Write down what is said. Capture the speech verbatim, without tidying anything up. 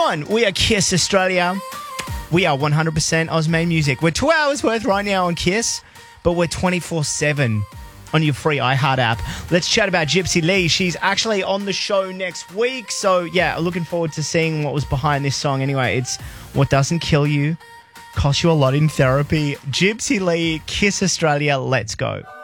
on. We are Kiss Australia. We are one hundred percent Osmane Music. We're two hours worth right now on Kiss, but we're twenty-four seven on your free iHeart app. Let's chat about Gypsy Lee. She's actually on the show next week. So, yeah, looking forward to seeing what was behind this song. Anyway, it's What Doesn't Kill You, Costs You a Lot in Therapy. Gypsy Lee, Kiss Australia. Let's go.